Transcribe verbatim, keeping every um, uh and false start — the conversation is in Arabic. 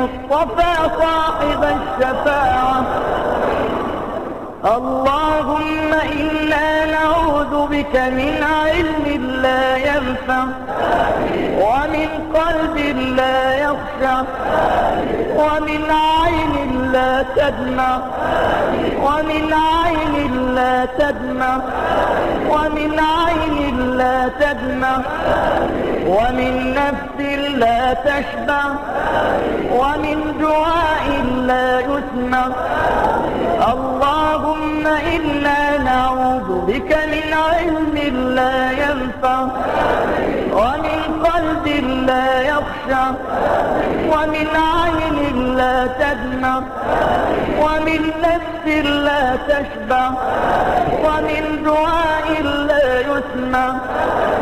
المصطفى صاحب الشفاعة. اللهم إنا نعوذ بك من علم لا ينفع ومن قلب لا يخشع ومن عين لا تدمع ومن عين لا تدمع ومن عين لا تدمع ومن نفس لا تشبع ومن دعاء لا يسمع. اللهم إنا نعوذ بك من علم لا ينفع ومن قلب لا يخشع ومن عين لا تدمع ومن نفس لا تشبع ومن دعاء لا يسمع.